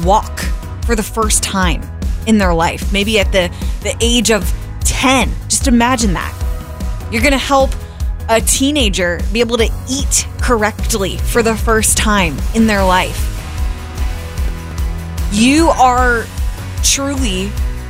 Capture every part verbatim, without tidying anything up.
walk for the first time in their life, maybe at the, the age of ten. Just imagine that. You're going to help a teenager be able to eat correctly for the first time in their life. You are truly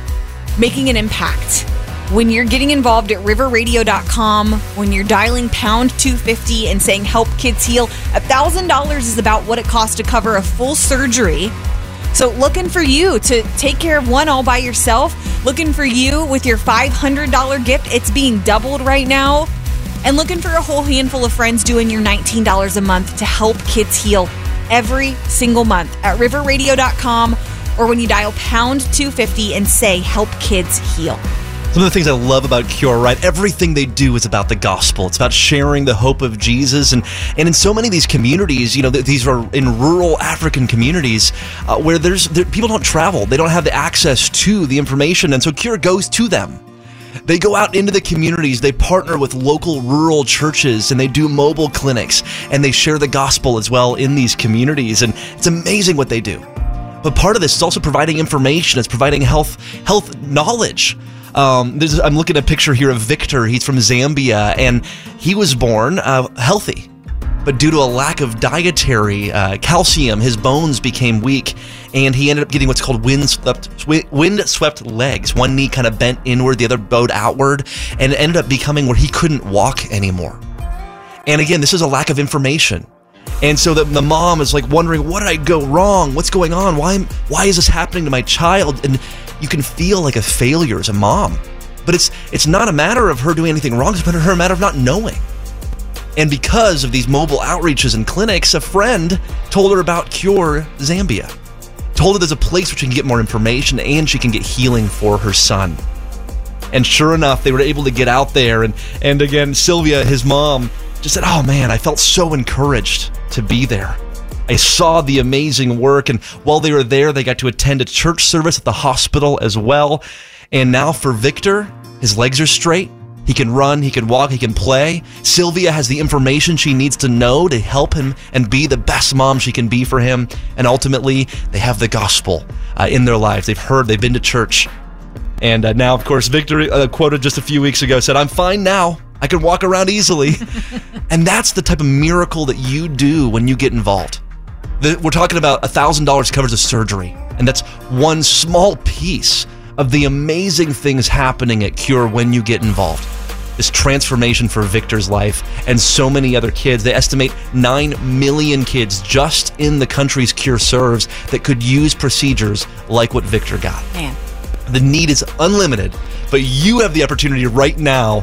making an impact when you're getting involved at river radio dot com, when you're dialing pound two fifty and saying help kids heal. one thousand dollars is about what it costs to cover a full surgery. So looking for you to take care of one all by yourself, looking for you with your five hundred dollars gift. It's being doubled right now. And looking for a whole handful of friends doing your nineteen dollars a month to help kids heal every single month at river radio dot com, or when you dial pound two fifty and say help kids heal. Some of the things I love about Cure, right? Everything they do is about the gospel. It's about sharing the hope of Jesus. And, and in so many of these communities, you know, these are in rural African communities uh, where there's there, people don't travel. They don't have the access to the information. And so Cure goes to them. They go out into the communities, they partner with local rural churches, and they do mobile clinics, and they share the gospel as well in these communities. And it's amazing what they do. But part of this is also providing information. It's providing health health knowledge. Um, there's, I'm looking at a picture here of Victor. He's from Zambia, and he was born uh, healthy. But due to a lack of dietary uh, calcium, his bones became weak, and he ended up getting what's called wind-swept, wind-swept legs. One knee kind of bent inward, the other bowed outward, and it ended up becoming where he couldn't walk anymore. And again, this is a lack of information. And so the, the mom is like wondering, what did I go wrong? What's going on? Why, why is this happening to my child? And you can feel like a failure as a mom. But it's it's not a matter of her doing anything wrong. It's her a matter of not knowing. And because of these mobile outreaches and clinics, a friend told her about Cure Zambia. Told her there's a place where she can get more information and she can get healing for her son. And sure enough, they were able to get out there. And, and again, Sylvia, his mom, just said, oh man, I felt so encouraged to be there. I saw the amazing work, and while they were there, they got to attend a church service at the hospital as well. And now for Victor, his legs are straight. He can run, he can walk, he can play. Sylvia has the information she needs to know to help him and be the best mom she can be for him. And ultimately, they have the gospel uh, in their lives. They've heard, they've been to church. And uh, now, of course, Victor uh, quoted just a few weeks ago, said, I'm fine now. I can walk around easily. And that's the type of miracle that you do when you get involved. The, we're talking about one thousand dollars covers a surgery. And that's one small piece of the amazing things happening at Cure when you get involved. This transformation for Victor's life and so many other kids. They estimate nine million kids just in the countries Cure serves that could use procedures like what Victor got. Man. The need is unlimited, but you have the opportunity right now,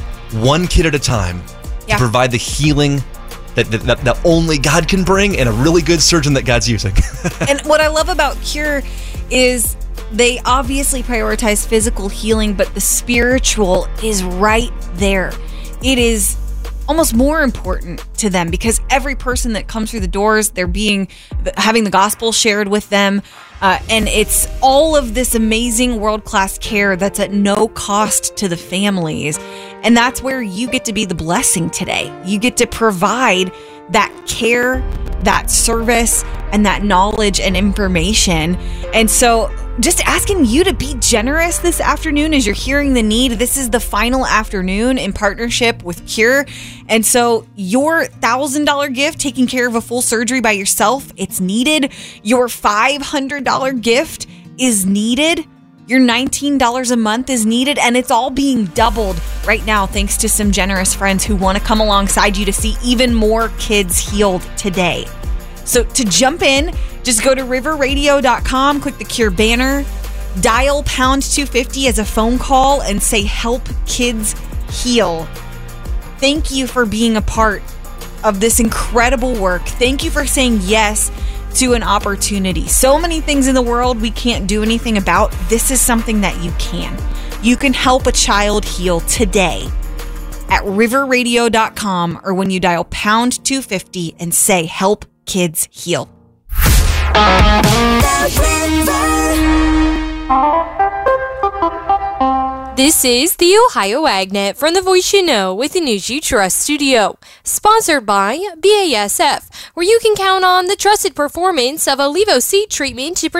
one kid at a time, yeah. to provide the healing that, that, that, that only God can bring and a really good surgeon that God's using. And what I love about Cure is they obviously prioritize physical healing, but the spiritual is right there. It is almost more important to them because every person that comes through the doors, they're being having the gospel shared with them. Uh, and it's all of this amazing world-class care that's at no cost to the families. And that's where you get to be the blessing today. You get to provide that care, that service, and that knowledge and information. And so just asking you to be generous this afternoon as you're hearing the need. This is the final afternoon in partnership with Cure. And so your one thousand dollars gift, taking care of a full surgery by yourself, it's needed. Your five hundred dollars gift is needed. Your nineteen dollars a month is needed. And it's all being doubled right now thanks to some generous friends who want to come alongside you to see even more kids healed today. So to jump in, just go to river radio dot com, click the Cure banner, dial pound two fifty as a phone call and say help kids heal. Thank you for being a part of this incredible work. Thank you for saying yes to an opportunity. So many things in the world we can't do anything about. This is something that you can. You can help a child heal today at river radio dot com or when you dial pound two fifty and say help kids heal. This is the Ohio AgNet from the Voice You Know with the News You Trust studio, sponsored by B A S F, where you can count on the trusted performance of a Levo seed treatment to